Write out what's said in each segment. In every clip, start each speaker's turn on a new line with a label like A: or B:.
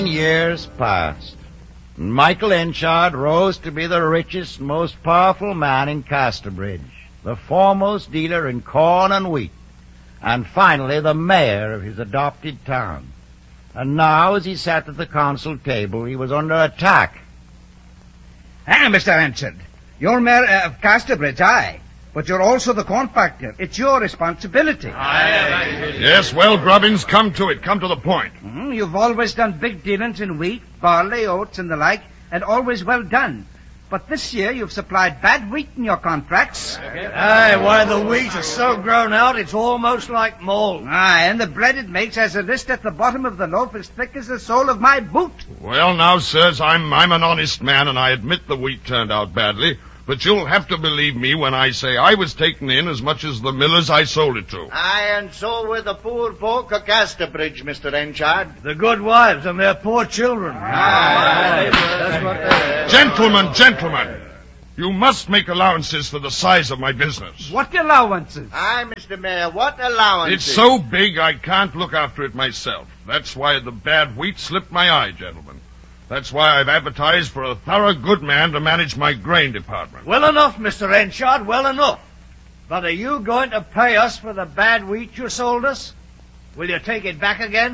A: Years passed. Michael Henchard rose to be the richest, most powerful man in Casterbridge, the foremost dealer in corn and wheat, and finally the mayor of his adopted town. And now, as he sat at the council table, he was under attack.
B: Mr. Henchard, you're mayor of Casterbridge, aye. But you're also the corn factor. It's your responsibility.
C: Yes, well, Grubbins, come to it. Come to the point.
B: You've always done big dealings in wheat, barley, oats, and the like, and always well done. But this year you've supplied bad wheat in your contracts.
D: Aye, why, the wheat is so grown out it's almost like mold.
B: Aye, and the bread it makes has a list at the bottom of the loaf as thick as the sole of my boot.
C: Well, now, sirs, I'm an honest man, and I admit the wheat turned out badly. But you'll have to believe me when I say I was taken in as much as the millers I sold it to.
A: Aye, and so were the poor folk of Casterbridge, Mr. Henchard.
D: The good wives and their poor children. That's what they...
C: Gentlemen, you must make allowances for the size of my business.
B: What allowances?
A: Aye, Mr. Mayor, what allowances?
C: It's so big I can't look after it myself. That's why the bad wheat slipped my eye, gentlemen. That's why I've advertised for a thorough good man to manage my grain department.
D: Well enough, Mr. Henchard, well enough. But are you going to pay us for the bad wheat you sold us? Will you take it back again?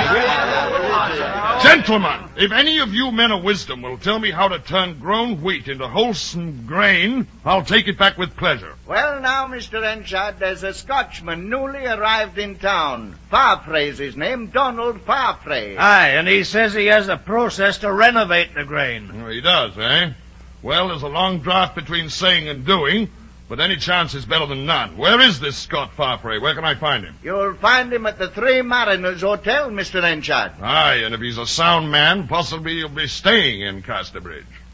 C: Gentlemen, if any of you men of wisdom will tell me how to turn grown wheat into wholesome grain, I'll take it back with pleasure.
A: Well, now, Mr. Henchard, there's a Scotchman newly arrived in town. Farfray's his name, Donald Farfray.
D: Aye, and he says he has a process to renovate the grain.
C: Oh, he does, eh? Well, there's a long draught between saying and doing, but any chance is better than none. Where is this Scott Farfray? Where can I find him?
A: You'll find him at the Three Mariners Hotel, Mr. Henchard.
C: Aye, and if he's a sound man, possibly he'll be staying in Casterbridge.